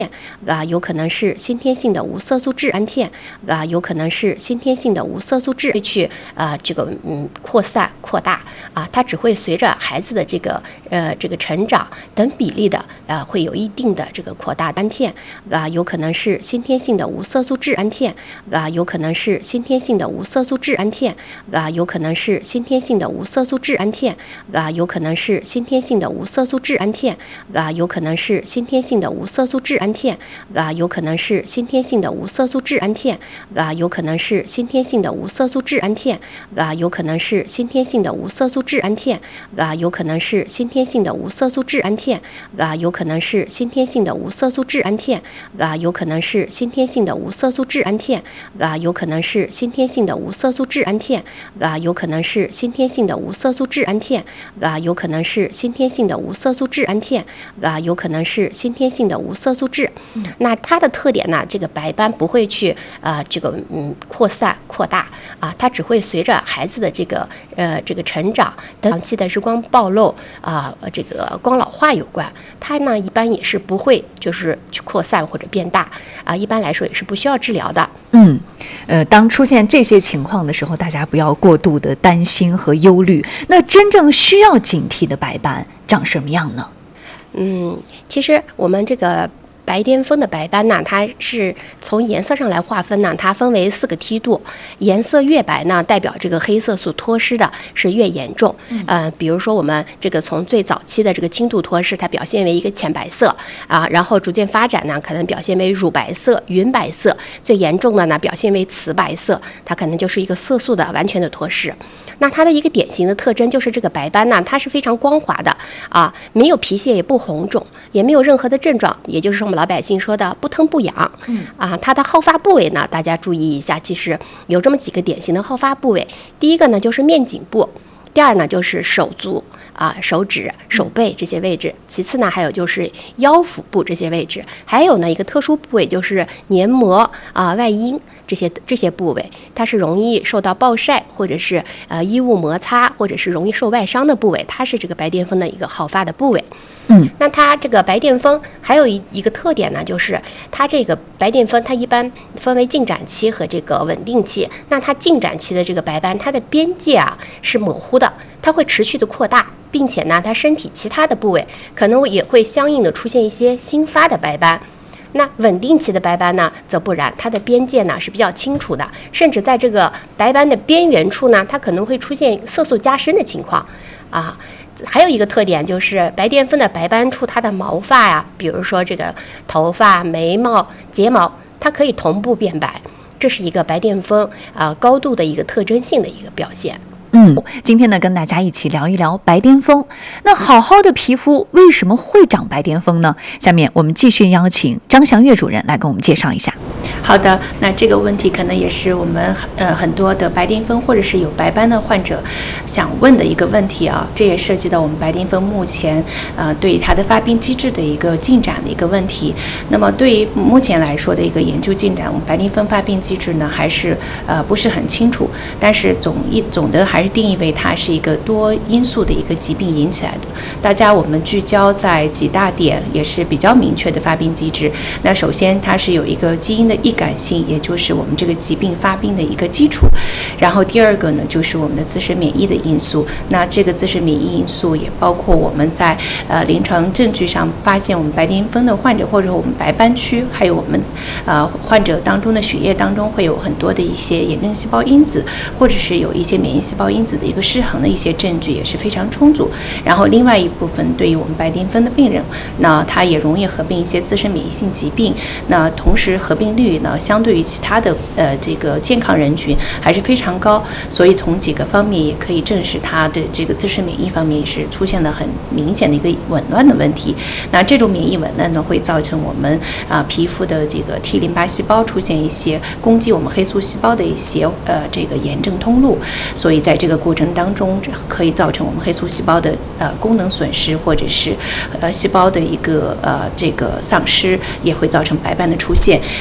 有可能是先天性的无色素质胺片有可能是先天性的无色素质去扩散扩大它只会随着孩子的这个成长等比例的会有一定的这个扩大胺片有可能是先天性的无色素质胺片有可能是先天性的无色素质胺片有可能是先天性的无色素质胺片有可能是先天性的无色素质胺片有可能是先天性的无色素质胺片有可能是先天性的无色素质胺片有可能是先天性的无色素质胺片有可能是先天性的无色素质胺片有可能是先天性的无色素质胺片有可能是先天性的无色素质胺片有可能是先天性的无色素质胺片有可能是先天性的无色素质胺片有可能是先天性的无色素质胺片有可能是先天性的无色素质胺片有可能是先天性的无色素质那它的特点呢，这个白斑不会去扩散扩大它只会随着孩子的这个成长等长期的日光暴露这个光老化有关，它呢一般也是不会就是去扩散或者变大一般来说也是不需要治疗的。 当出现这些情况的时候，大家不要过度的担心和忧虑。那真正需要警惕的白斑长什么样呢？ 其实我们这个白癜风的白斑呢，它是从颜色上来划分呢，它分为4个梯度，颜色越白呢，代表这个黑色素脱失的是越严重。比如说我们这个从最早期的这个轻度脱失，它表现为一个浅白色然后逐渐发展呢，可能表现为乳白色、云白色，最严重的呢表现为瓷白色，它可能就是一个色素的完全的脱失。那它的一个典型的特征就是这个白斑呢，它是非常光滑的没有皮屑，也不红肿，也没有任何的症状，也就是我们老百姓说的不疼不痒。它的好发部位呢，大家注意一下，其实有这么几个典型的好发部位。第一个呢就是面颈部，第二呢就是手足手指、手背这些位置，其次呢还有就是腰腹部这些位置，还有呢一个特殊部位就是黏膜外阴这些部位，它是容易受到暴晒或者是衣物摩擦或者是容易受外伤的部位，它是这个白癜风的一个好发的部位。那它这个白癜风还有一个特点呢，就是它这个白癜风它一般分为进展期和这个稳定期。那它进展期的这个白斑，它的边界是模糊的，它会持续的扩大，并且呢，它身体其他的部位可能也会相应的出现一些新发的白斑。那稳定期的白斑呢，则不然，它的边界呢是比较清楚的，甚至在这个白斑的边缘处呢，它可能会出现色素加深的情况还有一个特点就是白癜风的白斑处，它的毛发比如说这个头发、眉毛、睫毛，它可以同步变白，这是一个白癜风高度的一个特征性的一个表现。 今天呢，跟大家一起聊一聊白癜风。那好好的皮肤为什么会长白癜风呢？下面我们继续邀请张祥月主任来给我们介绍一下。 好的，那这个问题可能也是我们很多的白癜风或者是有白斑的患者想问的一个问题这也涉及到我们白癜风目前对它的发病机制的一个进展的一个问题。那么对于目前来说的一个研究进展，我们白癜风发病机制呢还是不是很清楚，但是总的还是定义为它是一个多因素的一个疾病引起来的。大家我们聚焦在几大点，也是比较明确的发病机制。那首先它是有一个基因的易感性，也就是我们这个疾病发病的一个基础。然后第二个呢，就是我们的自身免疫的因素。那这个自身免疫因素也包括我们在临床证据上发现我们白癜风的患者，或者我们白斑区，还有我们患者当中的血液当中会有很多的一些炎症细胞因子，或者是有一些免疫细胞因子的一个失衡的一些证据也是非常充足。然后另外一部分对于我们白癜风的病人，那他也容易合并一些自身免疫性疾病，那同时合并率呢相对于其他的这个健康人群还是非常高，所以从几个方面也可以证实他的这个自身免疫方面是出现了很明显的一个紊乱的问题。那这种免疫紊乱呢会造成我们皮肤的这个 T 淋巴细胞出现一些攻击我们黑素细胞的一些这个炎症通路，所以在这个过程当中可以造成我们黑素细胞的功能损失，或者是细胞的一个这个丧失，也会造成白斑的出现。那除此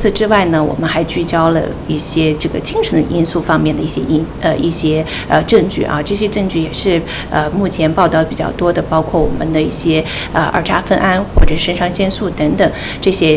此之外呢，我们还聚焦了一些这个精神因素方面的一些证据啊，这些证据也是目前报道比较多的，包括我们的一些儿茶酚胺或者肾上腺素等等这些